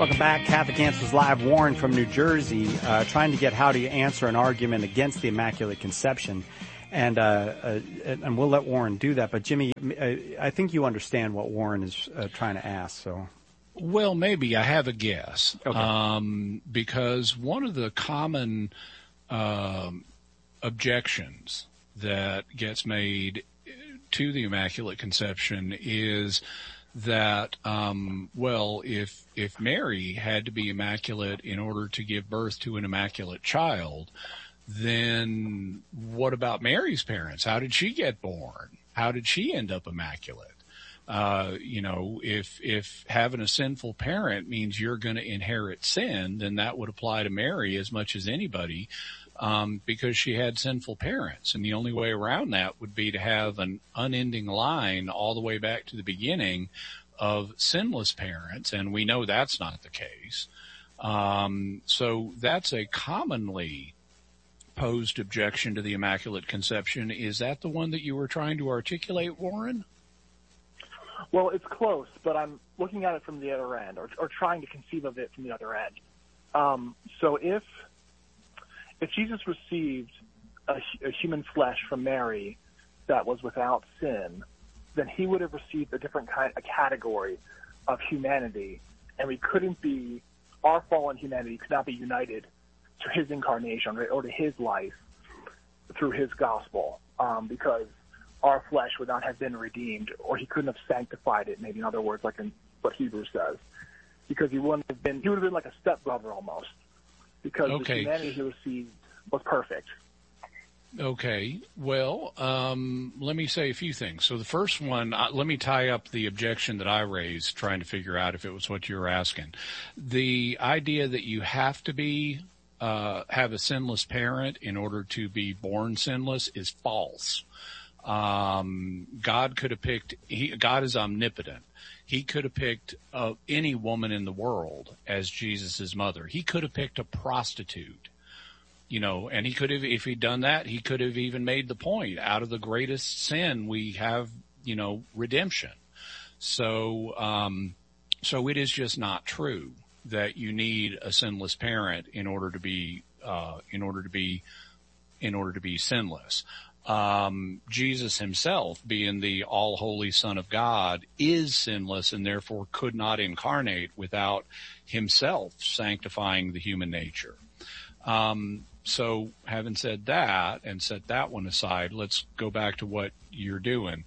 Welcome back. Catholic Answers Live. Warren from New Jersey, trying to get how do you answer an argument against the Immaculate Conception. And we'll let Warren do that. But Jimmy, I think you understand what Warren is trying to ask. So, well, maybe I have a guess. Okay. Because one of the common objections that gets made to the Immaculate Conception is that, if Mary had to be immaculate in order to give birth to an immaculate child, then what about Mary's parents? How did she get born? How did she end up immaculate? If having a sinful parent means you're going to inherit sin, then that would apply to Mary as much as anybody, because she had sinful parents. And the only way around that would be to have an unending line all the way back to the beginning of sinless parents. And we know that's not the case. So that's a commonly posed objection to the Immaculate Conception. Is that the one that you were trying to articulate, Warren? Well, it's close, but I'm looking at it from the other end, or trying to conceive of it from the other end. So if Jesus received a human flesh from Mary that was without sin, then he would have received a category of humanity, and our fallen humanity could not be united to his incarnation or to his life through his gospel, because our flesh would not have been redeemed, or he couldn't have sanctified it, maybe in other words, like in what Hebrews says, because he would have been like a stepbrother almost, because the humanity he received was perfect. Okay. Well, let me say a few things. So the first one, let me tie up the objection that I raised, trying to figure out if it was what you were asking. The idea that you have to have a sinless parent in order to be born sinless is false. God could have picked, God is omnipotent. He could have picked any woman in the world as Jesus' mother. He could have picked a prostitute, and he could have, if he'd done that, he could have even made the point, out of the greatest sin we have, redemption. So it is just not true that you need a sinless parent in order to be sinless. Jesus himself, being the all-holy Son of God, is sinless and therefore could not incarnate without himself sanctifying the human nature. So having said that and set that one aside, let's go back to what you're doing.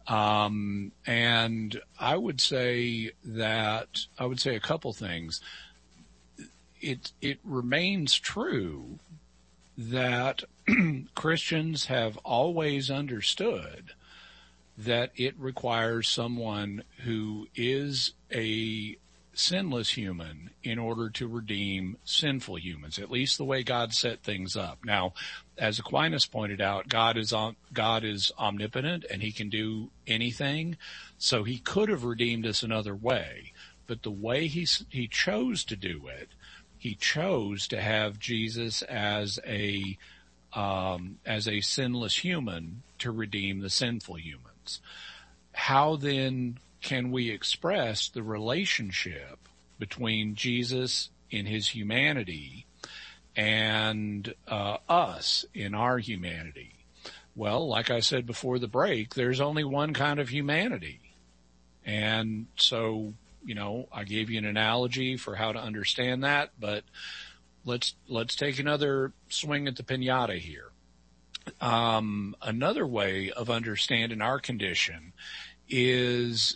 And I would say a couple things. It remains true that Christians have always understood that it requires someone who is a sinless human in order to redeem sinful humans, at least the way God set things up. Now, as Aquinas pointed out, God is omnipotent and he can do anything, so he could have redeemed us another way. But the way he chose to do it, he chose to have Jesus as a sinless human to redeem the sinful humans. How then can we express the relationship between Jesus in his humanity and us in our humanity? Well, like I said before the break, there's only one kind of humanity. And so, I gave you an analogy for how to understand that, but let's take another swing at the piñata here. Another way of understanding our condition is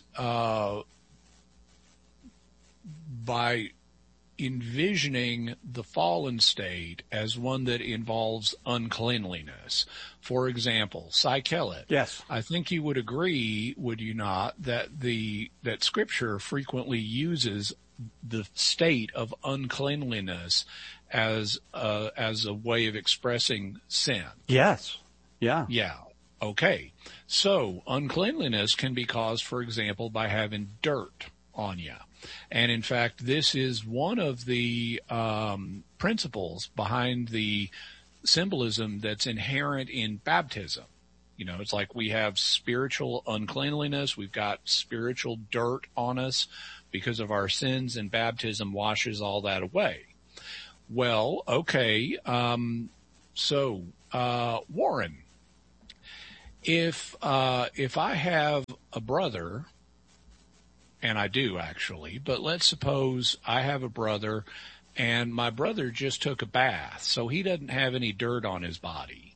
by envisioning the fallen state as one that involves uncleanliness. For example, Cy Kellett. Yes. I think you would agree, would you not, that Scripture frequently uses the state of uncleanliness as a way of expressing sin. Yes. Yeah. Yeah. Okay. So uncleanliness can be caused, for example, by having dirt on you. And in fact, this is one of the principles behind the symbolism that's inherent in baptism. It's like we have spiritual uncleanliness. We've got spiritual dirt on us because of our sins, and baptism washes all that away. Well, okay. Warren, if I have a brother, and I do actually, but let's suppose I have a brother and my brother just took a bath, so he doesn't have any dirt on his body.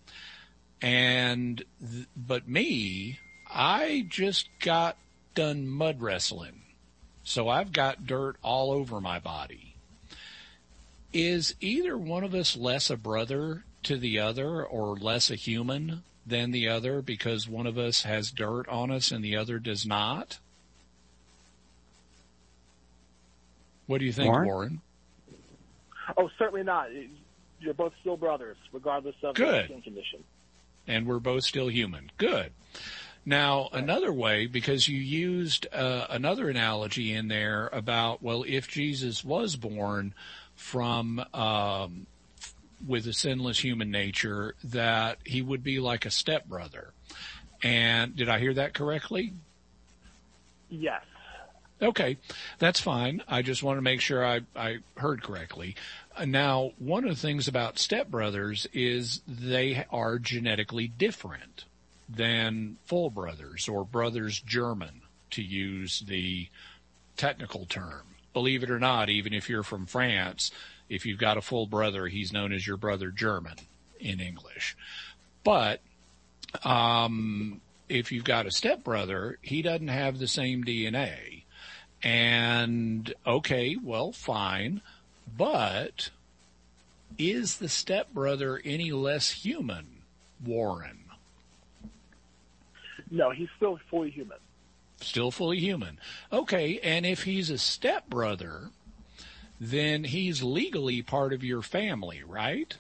But me, I just got done mud wrestling, so I've got dirt all over my body. Is either one of us less a brother to the other or less a human than the other because one of us has dirt on us and the other does not? What do you think, Warren? Oh, certainly not. You're both still brothers, regardless of the skin condition. And we're both still human. Good. Now, another way, because you used another analogy in there about, well, if Jesus was born from with a sinless human nature, that he would be like a stepbrother. And did I hear that correctly? Yes. Okay, that's fine. I just want to make sure I heard correctly. Now, one of the things about stepbrothers is they are genetically different than full brothers or brothers German, to use the technical term. Believe it or not, even if you're from France, if you've got a full brother, he's known as your brother German in English. But if you've got a stepbrother, he doesn't have the same DNA. And, okay, well, fine. But is the stepbrother any less human, Warren? No, he's still fully human. Still fully human. Okay, and if he's a stepbrother, then he's legally part of your family, right?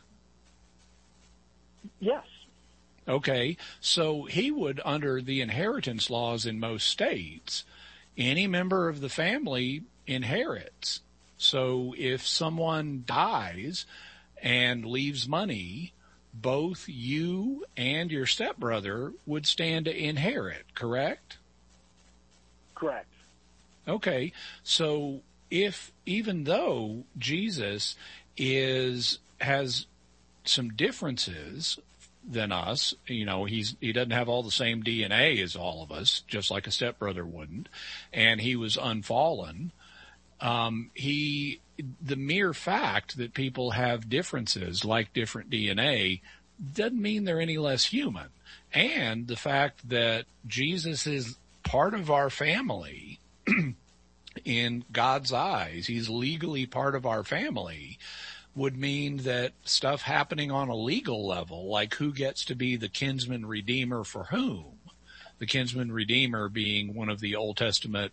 Yes. Okay, so he would, under the inheritance laws in most states, any member of the family inherits. So if someone dies and leaves money, both you and your stepbrother would stand to inherit, correct? Correct. Okay, so even though Jesus has some differences than us, he doesn't have all the same DNA as all of us, just like a stepbrother wouldn't, and he was unfallen. The mere fact that people have differences, like different DNA, doesn't mean they're any less human. And the fact that Jesus is part of our family in God's eyes, he's legally part of our family, would mean that stuff happening on a legal level, like who gets to be the kinsman redeemer for whom, the kinsman redeemer being one of the Old Testament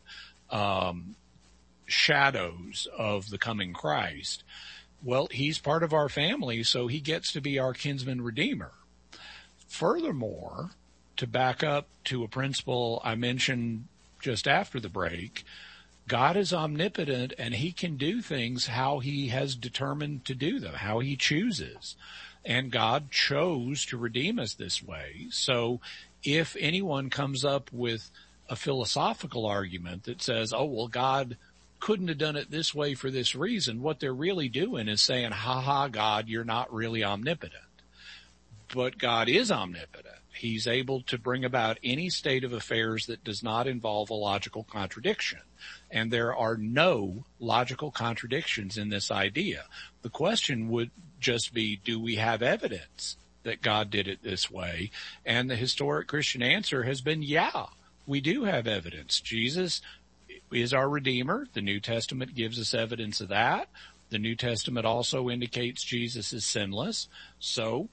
shadows of the coming Christ. Well, he's part of our family, so he gets to be our kinsman redeemer. Furthermore, to back up to a principle I mentioned just after the break, God is omnipotent and he can do things how he has determined to do them, how he chooses. And God chose to redeem us this way. So if anyone comes up with a philosophical argument that says, oh, well, God couldn't have done it this way for this reason, what they're really doing is saying, ha, God, you're not really omnipotent. But God is omnipotent. He's able to bring about any state of affairs that does not involve a logical contradiction. And there are no logical contradictions in this idea. The question would just be, do we have evidence that God did it this way? And the historic Christian answer has been, yeah, we do have evidence. Jesus is our Redeemer. The New Testament gives us evidence of that. The New Testament also indicates Jesus is sinless. So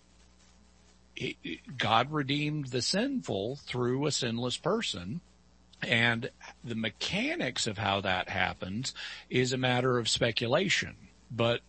God redeemed the sinful through a sinless person. And the mechanics of how that happens is a matter of speculation. But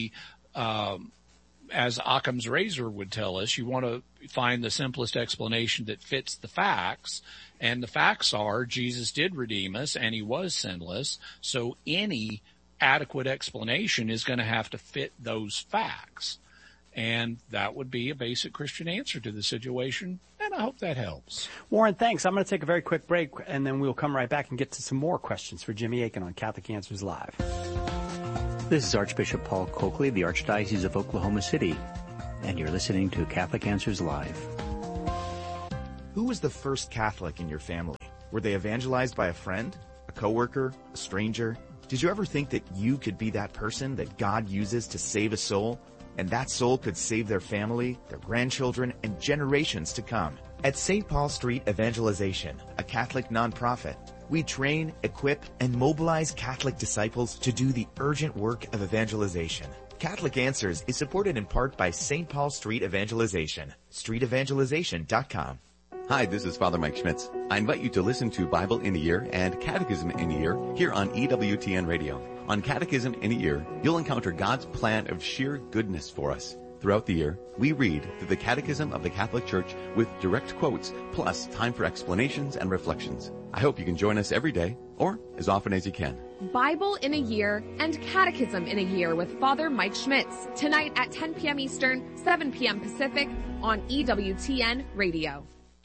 as Occam's razor would tell us, you want to find the simplest explanation that fits the facts. And the facts are Jesus did redeem us and he was sinless. So any adequate explanation is going to have to fit those facts. And that would be a basic Christian answer to the situation, and I hope that helps. Warren, thanks. I'm going to take a very quick break, and then we'll come right back and get to some more questions for Jimmy Akin on Catholic Answers Live. This is Archbishop Paul Coakley of the Archdiocese of Oklahoma City, and you're listening to Catholic Answers Live. Who was the first Catholic in your family? Were they evangelized by a friend, a coworker, a stranger? Did you ever think that you could be that person that God uses to save a soul? And that soul could save their family, their grandchildren, and generations to come. At St. Paul Street Evangelization, a Catholic nonprofit, we train, equip, and mobilize Catholic disciples to do the urgent work of evangelization. Catholic Answers is supported in part by St. Paul Street Evangelization, streetevangelization.com. Hi, this is Father Mike Schmitz. I invite you to listen to Bible in a Year and Catechism in a Year here on EWTN Radio. On Catechism in a Year, you'll encounter God's plan of sheer goodness for us. Throughout the year, we read through the Catechism of the Catholic Church with direct quotes, plus time for explanations and reflections. I hope you can join us every day, or as often as you can. Bible in a Year and Catechism in a Year with Father Mike Schmitz, tonight at 10 p.m. Eastern, 7 p.m. Pacific on EWTN Radio.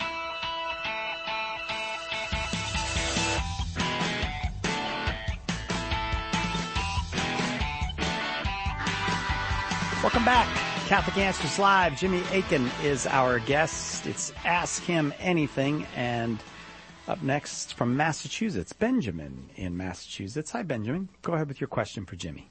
Welcome back. Catholic Answers Live. Jimmy Akin is our guest. It's Ask Him Anything. And up next from Massachusetts, Benjamin in Massachusetts. Hi, Benjamin. Go ahead with your question for Jimmy.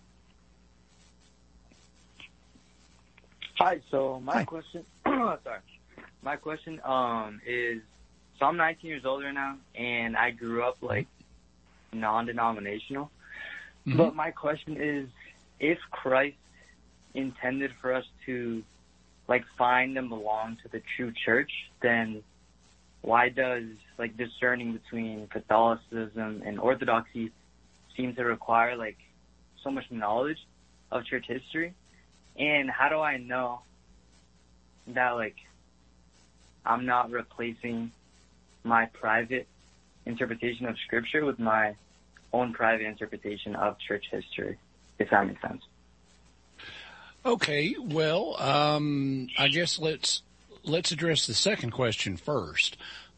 Hi. So my question, my question is, so I'm 19 years old right now, and I grew up like non-denominational. Mm-hmm. But my question is, if Christ intended for us to like find and belong to the true church, then why does like discerning between Catholicism and Orthodoxy seem to require like so much knowledge of church history? And how do I know that like I'm not replacing my private interpretation of Scripture with my own private interpretation of church history, if that makes sense? Okay, well, I guess let's address the second question first.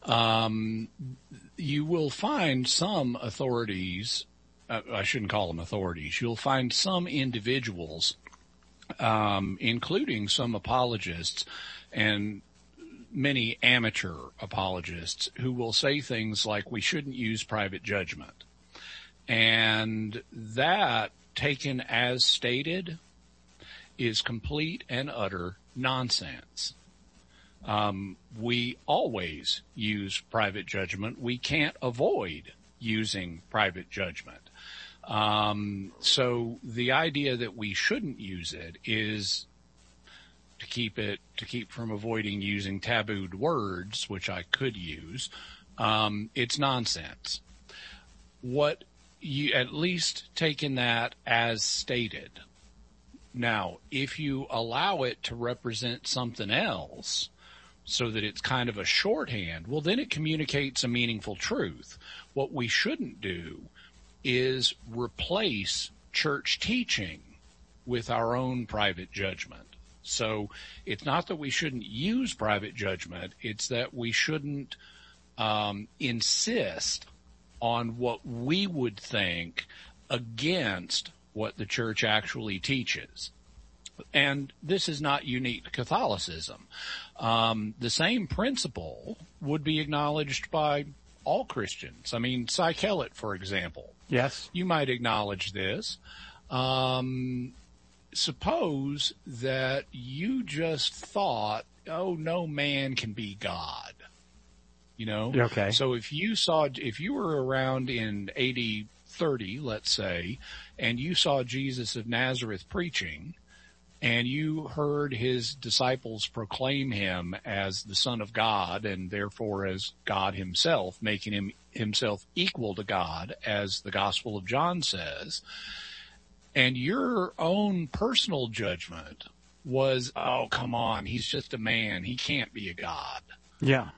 You will find some authorities, I shouldn't call them authorities, you'll find some individuals, including some apologists and many amateur apologists, who will say things like we shouldn't use private judgment. And that, taken as stated, is complete and utter nonsense. We always use private judgment. We can't avoid using private judgment. So the idea that we shouldn't use it is to keep from avoiding using tabooed words, which I could use. It's nonsense. What you, at least taking that as stated. Now, if you allow it to represent something else so that it's kind of a shorthand, well, then it communicates a meaningful truth. What we shouldn't do is replace church teaching with our own private judgment. So it's not that we shouldn't use private judgment. It's that we shouldn't insist on what we would think against what the church actually teaches. And this is not unique to Catholicism. The same principle would be acknowledged by all Christians. I mean, Cy Kellett, for example. Yes. You might acknowledge this. Suppose that you just thought, oh, no man can be God. You know? Okay. So if you were around in AD 30, let's say, and you saw Jesus of Nazareth preaching, and you heard his disciples proclaim him as the Son of God, and therefore as God himself, making him himself equal to God, as the Gospel of John says, and your own personal judgment was, oh, come on, he's just a man, he can't be a God. Yeah.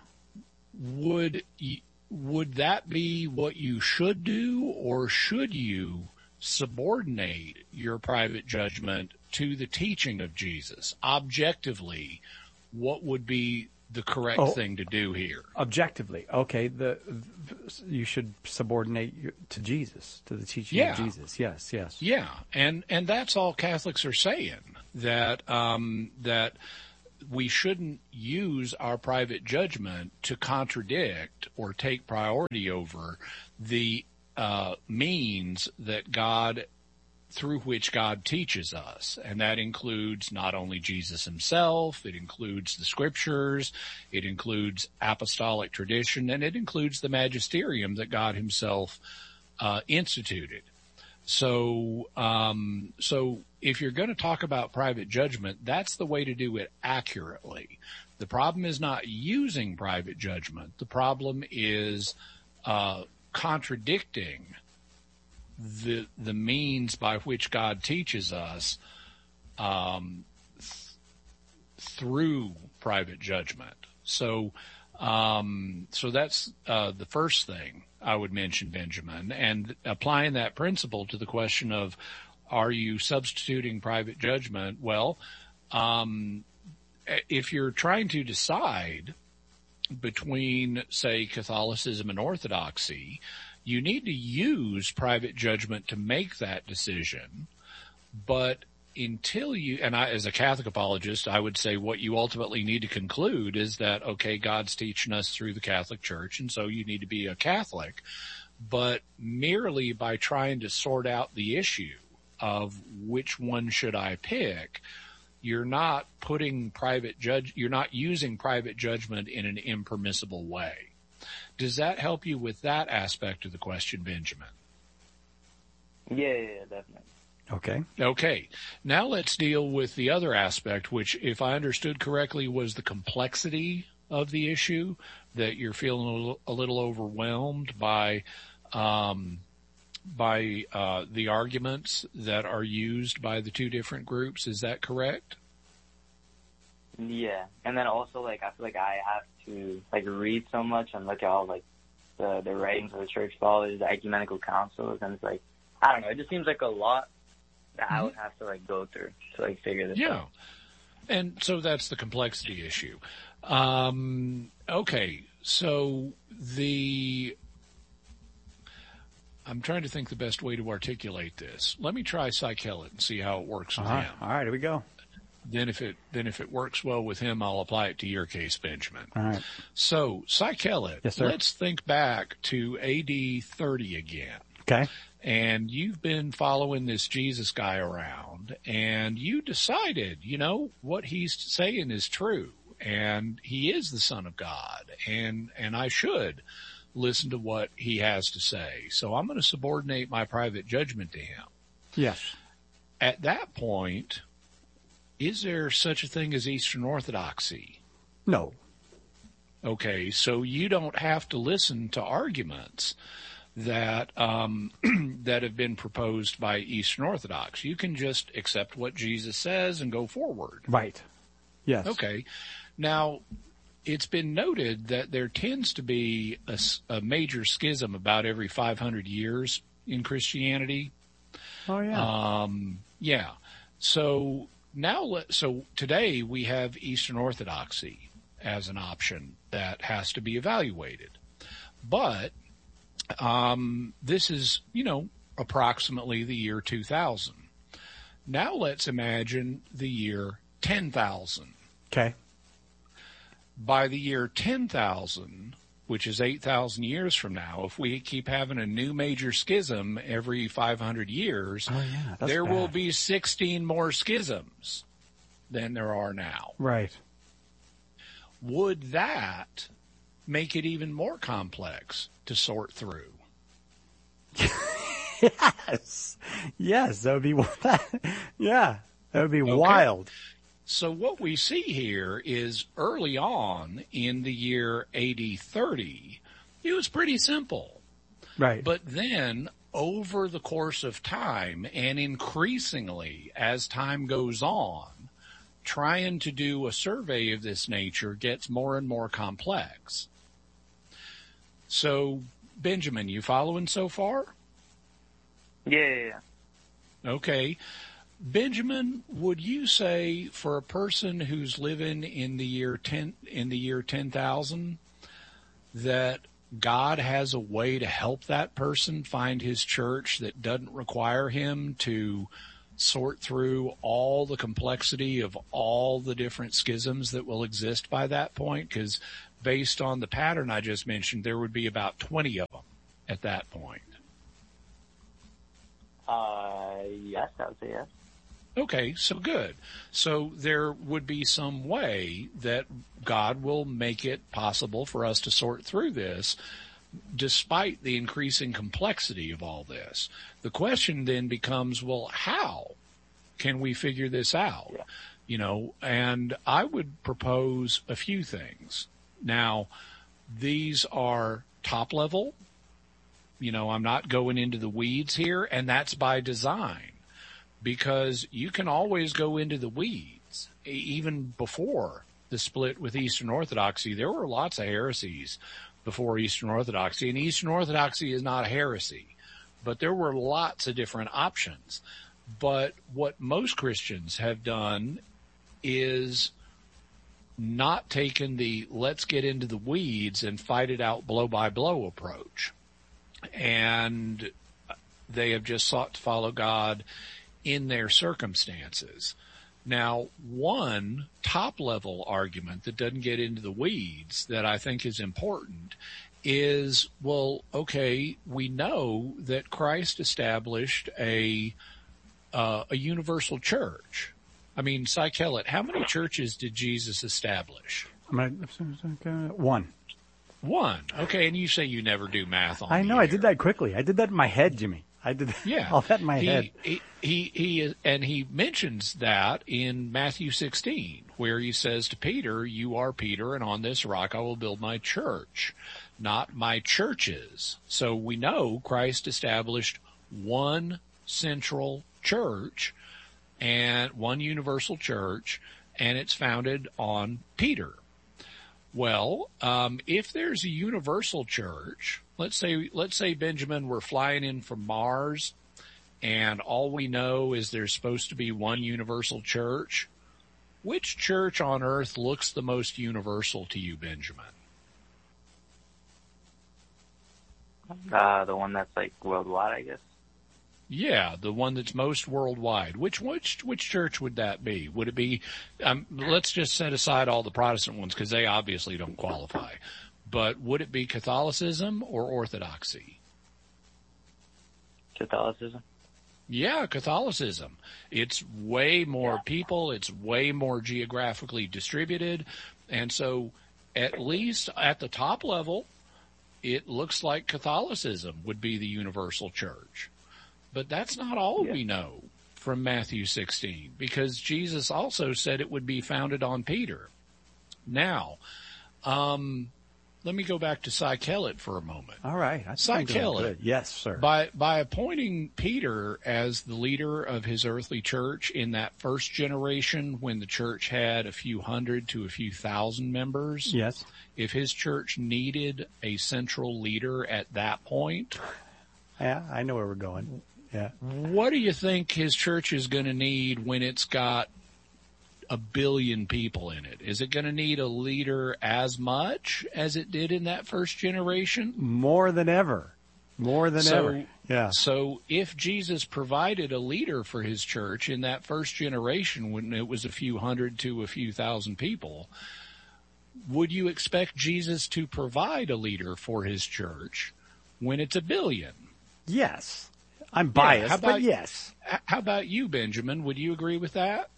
Would that be what you should do, or should you subordinate your private judgment to the teaching of Jesus. Objectively, what would be the correct thing to do here? Objectively, okay. You should subordinate to Jesus, to the teaching of Jesus. Yes. Yeah, and that's all Catholics are saying, that that we shouldn't use our private judgment to contradict or take priority over the means that through which God teaches us. And that includes not only Jesus himself, it includes the scriptures, it includes apostolic tradition, and it includes the magisterium that God himself instituted. So if you're going to talk about private judgment, that's the way to do it accurately. The problem is not using private judgment. The problem is contradicting the means by which God teaches us through private judgment. So that's the first thing I would mention, Benjamin, and applying that principle to the question of, are you substituting private judgment? Well, if you're trying to decide between, say, Catholicism and Orthodoxy, you need to use private judgment to make that decision. But until you, and I, as a Catholic apologist, I would say what you ultimately need to conclude is that, okay, God's teaching us through the Catholic Church, and so you need to be a Catholic. But merely by trying to sort out the issue of which one should I pick, you're not you're not using private judgment in an impermissible way. Does that help you with that aspect of the question, Benjamin? Yeah, definitely. Okay. Now let's deal with the other aspect, which, if I understood correctly, was the complexity of the issue, that you're feeling a little overwhelmed by the arguments that are used by the two different groups. Is that correct? Yeah. And then also, I feel like I have to, read so much and look at all, the writings of the Church Fathers, the ecumenical councils, and it's I don't know, it just seems like a lot that I would have to, go through to, figure this out. Yeah. And so that's the complexity issue. Okay. So I'm trying to think the best way to articulate this. Let me try Cy Kellett and see how it works with him. All right, here we go. Then if it works well with him, I'll apply it to your case, Benjamin. All right. So, Cy Kellett, yes, sir. Let's think back to AD 30 again. Okay. And you've been following this Jesus guy around, and you decided, what he's saying is true, and he is the Son of God, and I should listen to what he has to say. So I'm going to subordinate my private judgment to him. Yes. At that point, is there such a thing as Eastern Orthodoxy? No. Okay, so you don't have to listen to arguments that that have been proposed by Eastern Orthodox. You can just accept what Jesus says and go forward. Right. Yes. Okay. Now, it's been noted that there tends to be a major schism about every 500 years in Christianity. Oh, yeah. Yeah. So today we have Eastern Orthodoxy as an option that has to be evaluated. But this is, approximately the year 2000. Now let's imagine the year 10,000. Okay. By the year 10,000, which is 8,000 years from now, if we keep having a new major schism every 500 years, there will be 16 more schisms than there are now. Right. Would that make it even more complex to sort through? Yes, that would be, that would be wild. So what we see here is early on in the year AD 30, it was pretty simple. Right. But then over the course of time, and increasingly as time goes on, trying to do a survey of this nature gets more and more complex. So, Benjamin, you following so far? Yeah. Okay. Benjamin, would you say for a person who's living in the year 10,000 that God has a way to help that person find his church that doesn't require him to sort through all the complexity of all the different schisms that will exist by that point? Because based on the pattern I just mentioned, there would be about 20 of them at that point. Yes, I would say yes. Okay, so good. So there would be some way that God will make it possible for us to sort through this, despite the increasing complexity of all this. The question then becomes, well, how can we figure this out? Yeah. You know, and I would propose a few things. Now, these are top level. You know, I'm not going into the weeds here, and that's by design, because you can always go into the weeds. Even before the split with Eastern Orthodoxy, there were lots of heresies before Eastern Orthodoxy, and Eastern Orthodoxy is not a heresy, but there were lots of different options. But what most Christians have done is not taken the let's get into the weeds and fight it out blow by blow approach. And they have just sought to follow God in their circumstances. Now, one top-level argument that doesn't get into the weeds that I think is important is, well, okay, we know that Christ established a universal church. I mean, Cy Kellett, how many churches did Jesus establish? One. One. Okay, and you say you never do math on I know, the I air. did that quickly. I did that in my head, Jimmy. I did all that in my head. He mentions that in Matthew 16, where he says to Peter, "You are Peter, and on this rock I will build my church, not my churches." So we know Christ established one central church and one universal church, and it's founded on Peter. Well, if there's a universal church, let's say Benjamin, we're flying in from Mars, and all we know is there's supposed to be one universal church. Which church on earth looks the most universal to you, Benjamin? The one that's like worldwide, I guess. Yeah, the one that's most worldwide. Which church would that be? Would it be, let's just set aside all the Protestant ones because they obviously don't qualify. But would it be Catholicism or Orthodoxy? Catholicism. Yeah, Catholicism. It's way more people. It's way more geographically distributed. And so at least at the top level, it looks like Catholicism would be the universal church. But that's not all we know from Matthew 16, because Jesus also said it would be founded on Peter. Now, let me go back to Cy Kellett for a moment. All right. Cy Kellett. Yes, sir. By appointing Peter as the leader of his earthly church in that first generation when the church had a few hundred to a few thousand members. Yes. If his church needed a central leader at that point. Yeah, I know where we're going. Yeah. What do you think his church is going to need when it's got 1 billion people in it? Is it going to need a leader as much as it did in that first generation? More than ever. More than ever. Yeah. So if Jesus provided a leader for his church in that first generation when it was a few hundred to a few thousand people, would you expect Jesus to provide a leader for his church when it's 1 billion? Yes. I'm biased, but yes. How about you, Benjamin? Would you agree with that?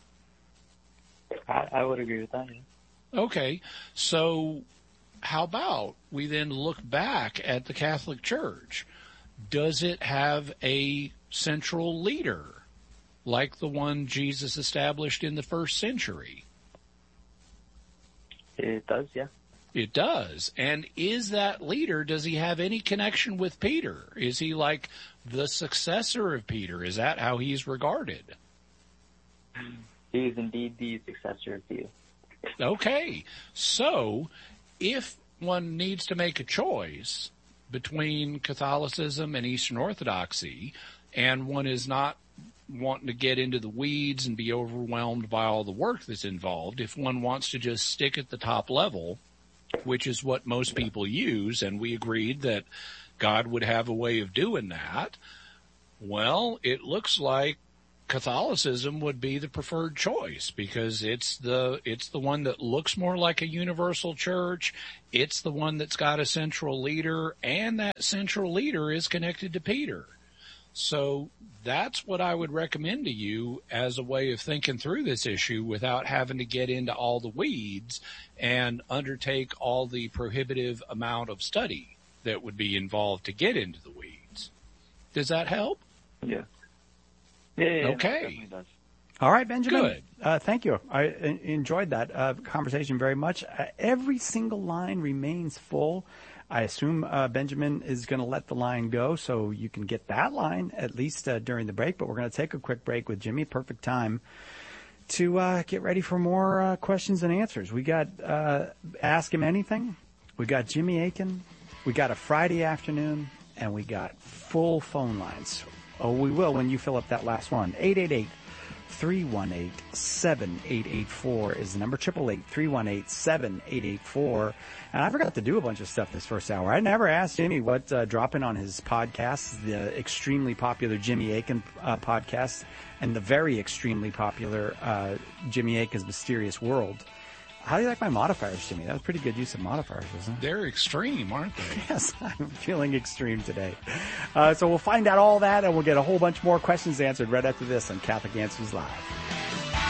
I would agree with that, yeah. Okay. So how about we then look back at the Catholic Church? Does it have a central leader like the one Jesus established in the first century? It does, yeah. It does. And is that leader, does he have any connection with Peter? Is he like the successor of Peter? Is that how he's regarded? He is indeed the successor of Peter. Okay. So if one needs to make a choice between Catholicism and Eastern Orthodoxy, and one is not wanting to get into the weeds and be overwhelmed by all the work that's involved. If one wants to just stick at the top level, which is what most people use, and we agreed that God would have a way of doing that, well, it looks like Catholicism would be the preferred choice because it's the one that looks more like a universal church. It's the one that's got a central leader, and that central leader is connected to Peter. So that's what I would recommend to you as a way of thinking through this issue without having to get into all the weeds and undertake all the prohibitive amount of study that would be involved to get into the weeds. Does that help? Yeah. Okay. All right, Benjamin. Good. Thank you. I enjoyed that conversation very much. Every single line remains full. I assume Benjamin is going to let the line go, so you can get that line at least during the break. But we're going to take a quick break with Jimmy. Perfect time to get ready for more questions and answers. We got Ask Him Anything. We got Jimmy Akin. We got a Friday afternoon, and we got full phone lines. Oh, we will when you fill up that last one. 888-318-7884 is the number. 888-318-7884. And I forgot to do a bunch of stuff this first hour. I never asked Jimmy what dropping on his podcast, the extremely popular Jimmy Akin podcast, and the very extremely popular Jimmy Akin's Mysterious World. How do you like my modifiers, Jimmy? That was pretty good use of modifiers, wasn't it? They're extreme, aren't they? Yes, I'm feeling extreme today. So we'll find out all that, and we'll get a whole bunch more questions answered right after this on Catholic Answers Live.